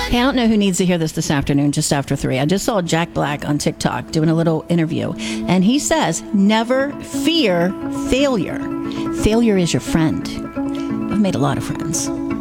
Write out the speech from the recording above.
Hey, I don't know who needs to hear this afternoon, just after 3. I just saw Jack Black on TikTok doing a little interview, and he says, never fear failure. Failure is your friend. I've made a lot of friends.